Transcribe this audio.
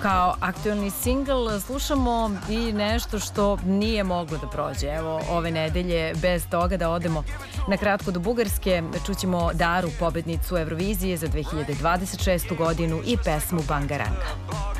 kao aktuelni singl slušamo i nešto što nije moglo da prođe. Evo, ove nedelje, bez toga da odemo na kratko do Bugarske, čućemo Daru, pobednicu Eurovizije za 2026. godinu i pesmu Bangaranga.